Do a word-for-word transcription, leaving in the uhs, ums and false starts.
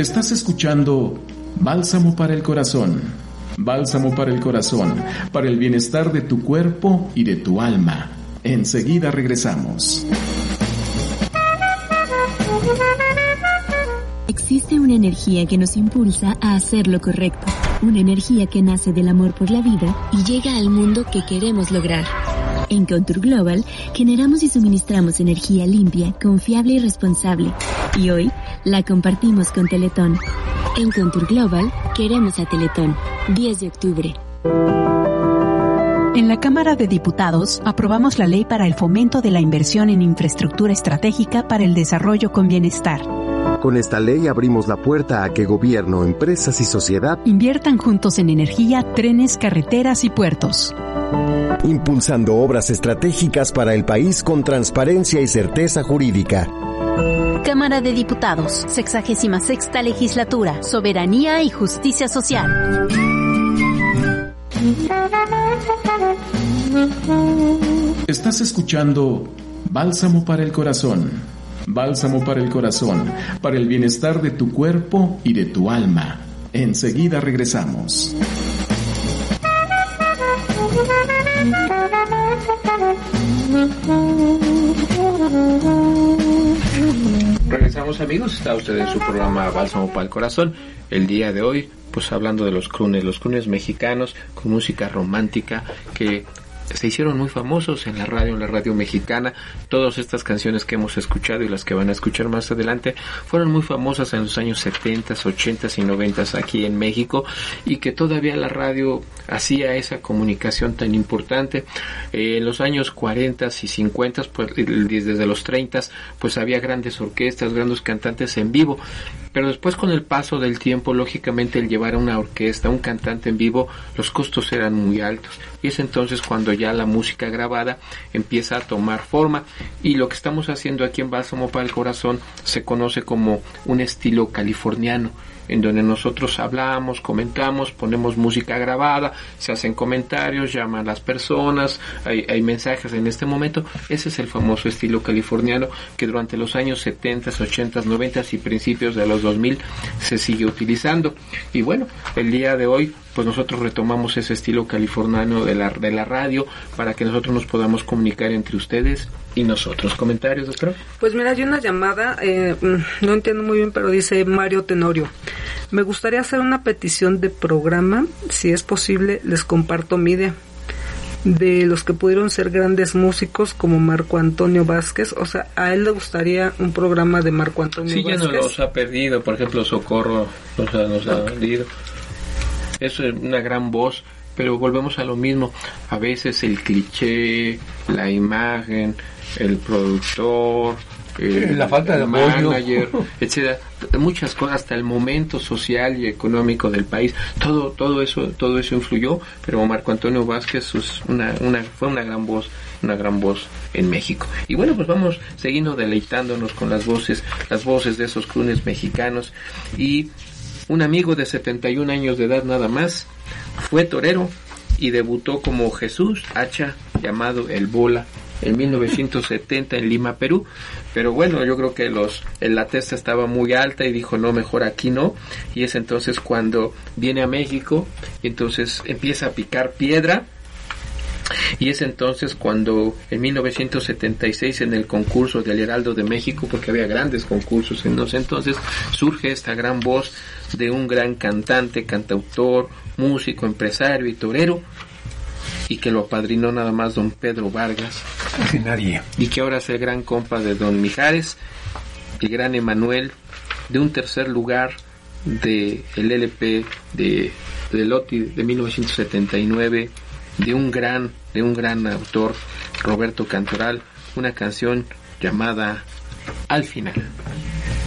Estás escuchando Bálsamo para el Corazón. Bálsamo para el Corazón, para el bienestar de tu cuerpo y de tu alma. Enseguida regresamos. Existe una energía que nos impulsa a hacer lo correcto. Una energía que nace del amor por la vida y llega al mundo que queremos lograr. En Contour Global generamos y suministramos energía limpia, confiable y responsable. Y hoy la compartimos con Teletón. En Contour Global queremos a Teletón. diez de octubre. En la Cámara de Diputados aprobamos la ley para el fomento de la inversión en infraestructura estratégica para el desarrollo con bienestar. Con esta ley abrimos la puerta a que gobierno, empresas y sociedad inviertan juntos en energía, trenes, carreteras y puertos. Impulsando obras estratégicas para el país con transparencia y certeza jurídica. Cámara de Diputados, sexagésima sexta legislatura, soberanía y justicia social. Estás escuchando Bálsamo para el Corazón. Bálsamo para el Corazón, para el bienestar de tu cuerpo y de tu alma. Enseguida regresamos. Regresamos, amigos, está usted en su programa Bálsamo para el Corazón. El día de hoy, pues hablando de los croones, los croones mexicanos con música romántica que se hicieron muy famosos en la radio, en la radio mexicana. Todas estas canciones que hemos escuchado y las que van a escuchar más adelante fueron muy famosas en los años setenta, ochenta y noventa aquí en México, y que todavía la radio hacía esa comunicación tan importante. Eh, en los años cuarenta y cincuenta, pues desde los treinta, pues había grandes orquestas, grandes cantantes en vivo. Pero después, con el paso del tiempo, lógicamente el llevar a una orquesta, un cantante en vivo, los costos eran muy altos. Y es entonces cuando ya la música grabada empieza a tomar forma. Y lo que estamos haciendo aquí en Bálsamo para el Corazón se conoce como un estilo californiano, en donde nosotros hablamos, comentamos, ponemos música grabada, se hacen comentarios, llaman las personas, hay, hay mensajes en este momento. Ese es el famoso estilo californiano que durante los años setenta, ochenta, noventa y principios de los dos mil se sigue utilizando. Y bueno, el día de hoy pues nosotros retomamos ese estilo californiano de la, de la radio para que nosotros nos podamos comunicar entre ustedes y nosotros. ¿Comentarios, doctor? Pues mira, hay una llamada, eh, no entiendo muy bien, pero dice Mario Tenorio: me gustaría hacer una petición de programa, si es posible, les comparto mi idea, de los que pudieron ser grandes músicos como Marco Antonio Vázquez. O sea, a él le gustaría un programa de Marco Antonio sí, Vázquez. Sí, ya no los ha perdido, por ejemplo, Socorro los ha, los ha okay. perdido. Es una gran voz, pero volvemos a lo mismo. A veces el cliché, la imagen, el productor, el, la falta de manager, etcétera, muchas cosas, hasta el momento social y económico del país, todo todo eso todo eso influyó, pero Marco Antonio Vázquez es una una fue una gran voz, una gran voz en México. Y bueno, pues vamos siguiendo deleitándonos con las voces, las voces de esos croones mexicanos. Y un amigo de setenta y un años de edad nada más fue torero y debutó como Jesús Hacha, llamado El Bola, en mil novecientos setenta en Lima, Perú. Pero bueno, yo creo que los la testa estaba muy alta y dijo, no, mejor aquí no. Y es entonces cuando viene a México y entonces empieza a picar piedra. Y es entonces cuando en mil novecientos setenta y seis, en el concurso del Heraldo de México, porque había grandes concursos en ese entonces, surge esta gran voz de un gran cantante, cantautor, músico, empresario y torero, y que lo apadrinó nada más don Pedro Vargas, Casi nadie. y que ahora es el gran compa de don Mijares, el gran Emanuel, de un tercer lugar de el L P de, de Loti de mil novecientos setenta y nueve, de un gran de un gran autor, Roberto Cantoral, una canción llamada Al Final.